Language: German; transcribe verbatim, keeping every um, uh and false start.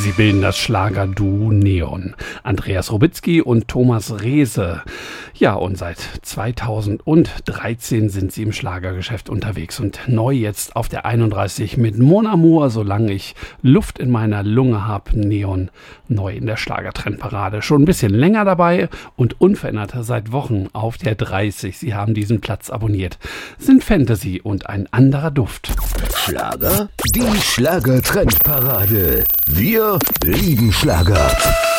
Sie bilden das Schlagerduo Neon. Andreas Robitzky und Thomas Rehse. Ja, und seit zweitausenddreizehn sind sie im Schlagergeschäft unterwegs und neu jetzt auf der einunddreißig mit Mon Amour, solange ich Luft in meiner Lunge hab. Neon neu in der Schlagertrendparade. Schon ein bisschen länger dabei und unverändert seit Wochen auf der dreißig. Sie haben diesen Platz abonniert. Sind Fantasy und ein anderer Duft. Schlager? Die Schlagertrendparade. Wir lieben Schlager.